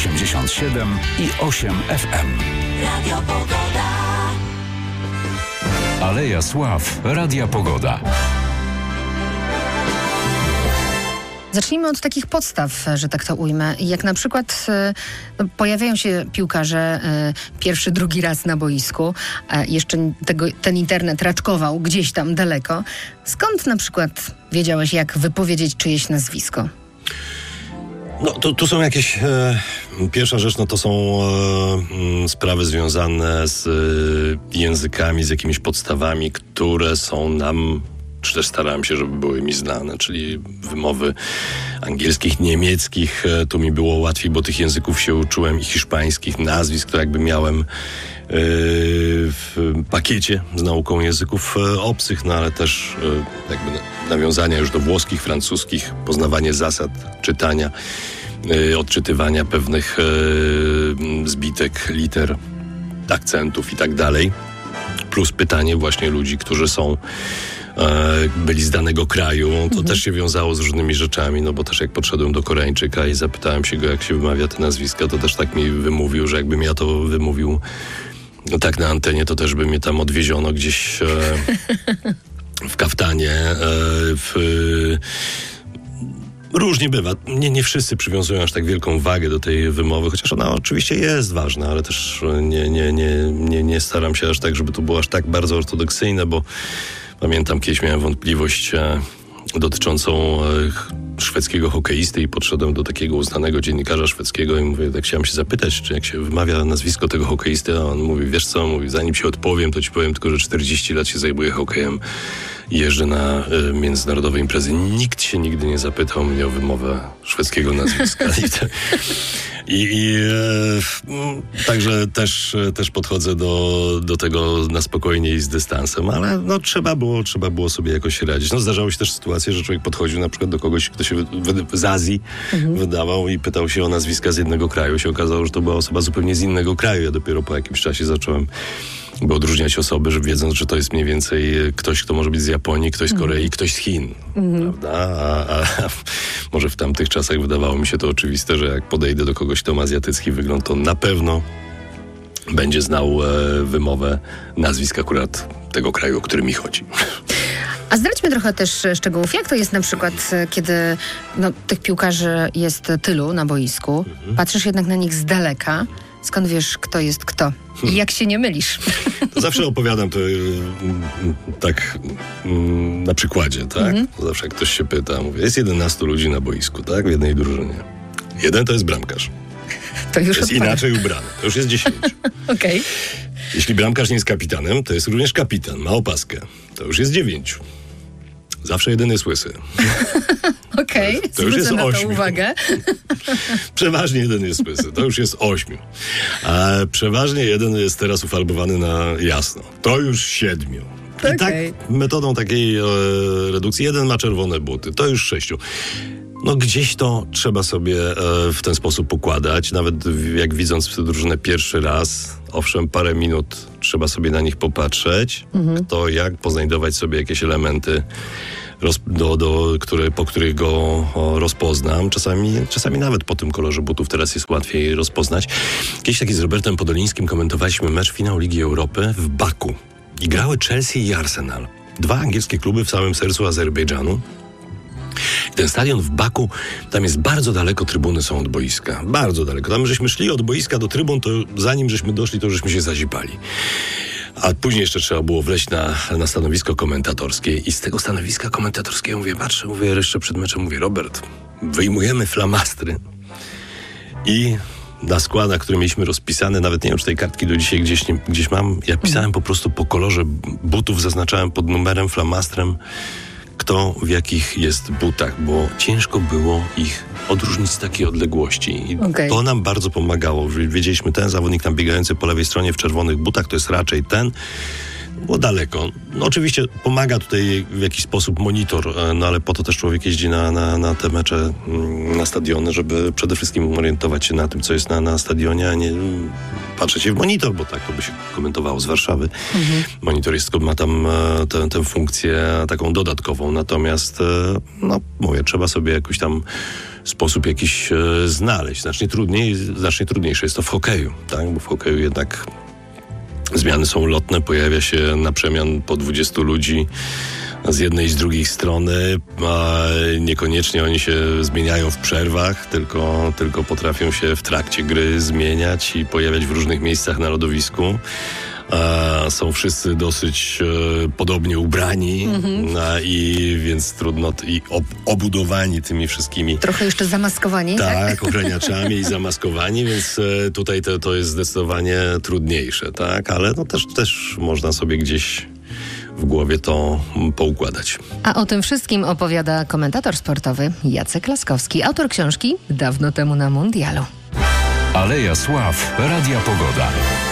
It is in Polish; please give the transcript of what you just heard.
87,8 FM. Radio Pogoda. Aleja Sław, Radia Pogoda. Zacznijmy od takich podstaw, że tak to ujmę. Jak na przykład pojawiają się piłkarze pierwszy, drugi raz na boisku. Jeszcze ten internet raczkował gdzieś tam daleko. Skąd na przykład wiedziałeś, jak wypowiedzieć czyjeś nazwisko? No, tu są jakieś... Pierwsza rzecz, no to są sprawy związane z językami, z jakimiś podstawami, które są nam... czy też starałem się, żeby były mi znane, czyli wymowy angielskich, niemieckich. Tu mi było łatwiej, bo tych języków się uczyłem i hiszpańskich, nazwisk, to jakby miałem w pakiecie z nauką języków obcych, no ale też jakby nawiązania już do włoskich, francuskich, poznawanie zasad czytania, odczytywania pewnych zbitek, liter, akcentów i tak dalej. Plus pytanie właśnie ludzi, którzy byli z danego kraju, to też się wiązało z różnymi rzeczami, no bo też jak podszedłem do Koreańczyka i zapytałem się go, jak się wymawia te nazwiska, to też tak mi wymówił, że jakbym ja to wymówił tak na antenie, to też by mnie tam odwieziono gdzieś w kaftanie, różnie bywa. Nie wszyscy przywiązują aż tak wielką wagę do tej wymowy, chociaż ona oczywiście jest ważna, ale też nie staram się aż tak, żeby to było aż tak bardzo ortodoksyjne, bo pamiętam, kiedyś miałem wątpliwość dotyczącą szwedzkiego hokeisty i podszedłem do takiego uznanego dziennikarza szwedzkiego i mówię, tak chciałem się zapytać, czy jak się wymawia nazwisko tego hokeisty, a on mówi, wiesz co, mówi, zanim się odpowiem, to ci powiem tylko, że 40 lat się zajmuję hokejem i jeżdżę na międzynarodowe imprezy. Nikt się nigdy nie zapytał mnie o wymowę szwedzkiego nazwiska. Także też podchodzę do tego na spokojnie i z dystansem, ale no trzeba było sobie jakoś radzić. No zdarzały się też sytuacje, że człowiek podchodził na przykład do kogoś, kto się z Azji wydawał i pytał się o nazwiska z jednego kraju. Się okazało, że to była osoba zupełnie z innego kraju. Ja dopiero po jakimś czasie zacząłem odróżniać osoby, że wiedząc, że to jest mniej więcej ktoś, kto może być z Japonii, ktoś z Korei, ktoś z Chin, prawda? A może w tamtych czasach wydawało mi się to oczywiste, że jak podejdę do kogoś, kto ma azjatycki wygląd, to na pewno będzie znał wymowę nazwisk akurat tego kraju, o który mi chodzi. A zdradźmy trochę też szczegółów. Jak to jest na przykład, kiedy tych piłkarzy jest tylu na boisku, patrzysz jednak na nich z daleka, skąd wiesz, kto jest kto? I jak się nie mylisz? To zawsze opowiadam to tak na przykładzie, tak? Zawsze jak ktoś się pyta, mówię, jest 11 ludzi na boisku, tak? W jednej drużynie. Jeden to jest bramkarz. To już jest inaczej ubrany. To już jest 10. Okej. Jeśli bramkarz nie jest kapitanem, to jest również kapitan. Ma opaskę. To już jest 9. Zawsze jeden jest łysy. Okej, to już jest na 8. to uwagę. Przeważnie jeden jest łysy. To już jest 8. A przeważnie jeden jest teraz ufarbowany na jasno. To już 7. I tak metodą takiej redukcji. Jeden ma czerwone buty. To już 6. No gdzieś to trzeba sobie w ten sposób układać. Nawet jak widząc tę drużynę pierwszy raz, owszem, parę minut trzeba sobie na nich popatrzeć. Kto jak, poznajdować sobie jakieś elementy, po których go rozpoznam. Czasami nawet po tym kolorze butów teraz jest łatwiej rozpoznać. Kiedyś taki z Robertem Podolińskim komentowaliśmy mecz finał Ligi Europy w Baku. I grały Chelsea i Arsenal. 2 angielskie kluby w samym sercu Azerbejdżanu. Ten stadion w Baku, tam jest bardzo daleko, trybuny są od boiska. Bardzo daleko. Tam żeśmy szli od boiska do trybun, to zanim żeśmy doszli, to żeśmy się zazipali. A później jeszcze trzeba było wleźć na stanowisko komentatorskie i z tego stanowiska komentatorskiego mówię jeszcze przed meczem, Robert, wyjmujemy flamastry i na skład, na którym mieliśmy rozpisane, nawet nie wiem, czy tej kartki do dzisiaj gdzieś mam, ja pisałem po prostu po kolorze butów, zaznaczałem pod numerem, flamastrem, kto w jakich jest butach, bo ciężko było ich odróżnić z takiej odległości. I to nam bardzo pomagało. Wiedzieliśmy, ten zawodnik tam biegający po lewej stronie w czerwonych butach, to jest raczej ten. było daleko. No oczywiście pomaga tutaj w jakiś sposób monitor, no ale po to też człowiek jeździ na te mecze, na stadiony, żeby przede wszystkim orientować się na tym, co jest na stadionie, a nie patrzeć się w monitor, bo tak to by się komentowało z Warszawy. Monitor ma tam tę funkcję taką dodatkową, natomiast no mówię, trzeba sobie jakoś tam sposób jakiś znaleźć. Znacznie trudniejsze jest to w hokeju, tak? Bo w hokeju jednak zmiany są lotne, pojawia się na przemian po 20 ludzi z jednej i z drugiej strony, a niekoniecznie oni się zmieniają w przerwach, tylko potrafią się w trakcie gry zmieniać i pojawiać w różnych miejscach na lodowisku. Są wszyscy dosyć podobnie ubrani i więc trudno i obudowani tymi wszystkimi. Trochę jeszcze zamaskowani, tak? Ochraniaczami i zamaskowani, więc tutaj to jest zdecydowanie trudniejsze, tak? Ale no też można sobie gdzieś w głowie to poukładać. A o tym wszystkim opowiada komentator sportowy Jacek Laskowski, autor książki Dawno temu na mundialu. Aleja Sław, Radia Pogoda.